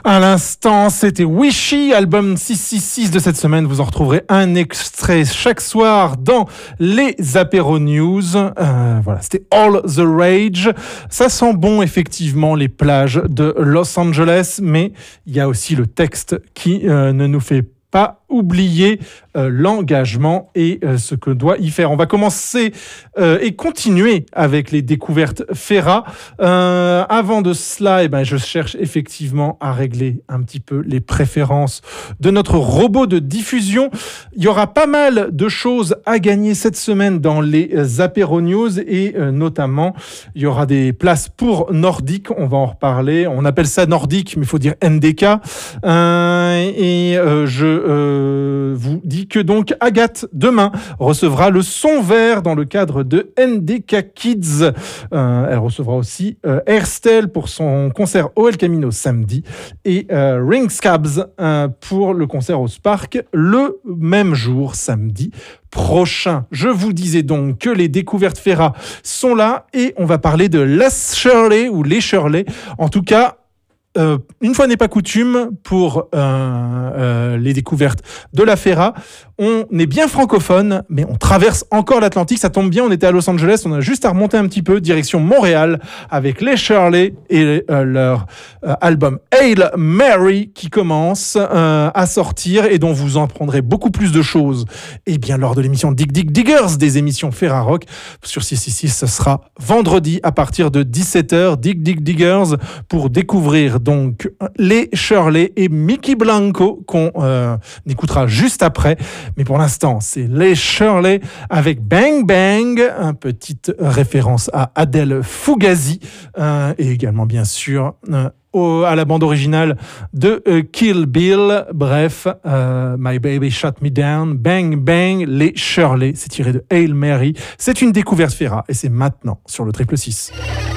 À l'instant, c'était Wishy, album 666 de cette semaine. Vous en retrouverez un extrait chaque soir dans les Apéro News. Voilà, c'était All the Rage. Ça sent bon, effectivement, les plages de Los Angeles, mais il y a aussi le texte qui ne nous fait pas oublier l'engagement et ce que doit y faire. On va commencer et continuer avec les découvertes Ferra. Avant de cela, je cherche effectivement à régler un petit peu les préférences de notre robot de diffusion. Il y aura pas mal de choses à gagner cette semaine dans les Apéro News et notamment, il y aura des places pour Nordique. On va en reparler. On appelle ça Nordique, mais il faut dire NDK. Je vous dis que donc Agathe, demain, recevra le son vert dans le cadre de NDK Kids. Elle recevra aussi Herstel pour son concert au El Camino samedi et Ringscabs pour le concert au Spark le même jour, samedi prochain. Je vous disais donc que les découvertes Ferra sont là et on va parler de Les Shirley ou les Shirley. En tout cas, une fois n'est pas coutume pour les découvertes de la Ferra, on est bien francophone, mais on traverse encore l'Atlantique. Ça tombe bien, on était à Los Angeles, on a juste à remonter un petit peu, direction Montréal, avec les Shirley et leur album Hail Mary qui commence à sortir et dont vous en prendrez beaucoup plus de choses. Et bien lors de l'émission Dig Dig Diggers des émissions Ferra Rock sur 666, ce sera vendredi à partir de 17h, Dig Dig Diggers, pour découvrir donc les Shirley et Mickey Blanco qu'on écoutera juste après. Mais pour l'instant, c'est les Shirley avec Bang Bang, une petite référence à Adèle Fugazi et également bien sûr à la bande originale de Kill Bill. Bref, My Baby Shut Me Down, Bang Bang, les Shirley, c'est tiré de Hail Mary. C'est une découverte Ferra et c'est maintenant sur le 666.